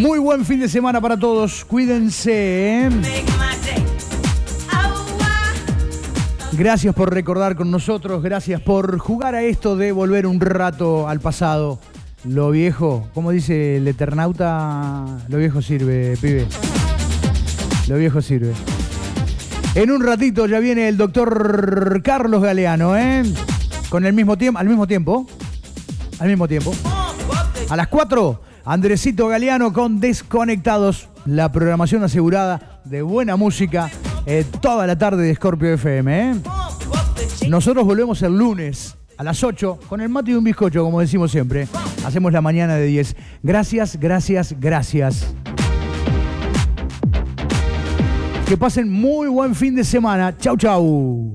Muy buen fin de semana para todos. Cuídense. Gracias por recordar con nosotros. Gracias por jugar a esto de volver un rato al pasado. Lo viejo, como dice el Eternauta, lo viejo sirve, pibe. Lo viejo sirve. En un ratito ya viene el doctor Carlos Galeano, con al mismo tiempo. A las 4, Andresito Galeano con Desconectados. La programación asegurada de buena música toda la tarde de Scorpio FM. Nosotros volvemos el lunes a las 8 con el mate y un bizcocho, como decimos siempre. Hacemos la mañana de 10. Gracias. Que pasen muy buen fin de semana. Chau.